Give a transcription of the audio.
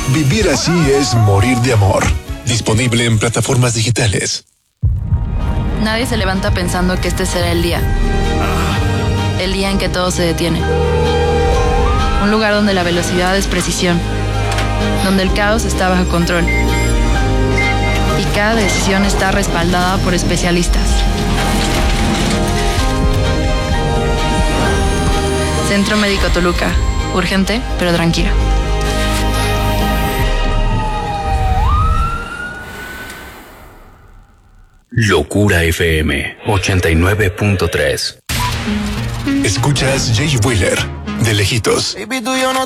Vivir así es morir de amor. Disponible en plataformas digitales. Nadie se levanta pensando que este será el día. El día en que todo se detiene. Un lugar donde la velocidad es precisión. Donde el caos está bajo control. Y cada decisión está respaldada por especialistas. Centro Médico Toluca. Urgente, pero tranquilo. Locura FM 89.3. Escuchas Jay Wheeler, de lejitos. Baby, tú y yo no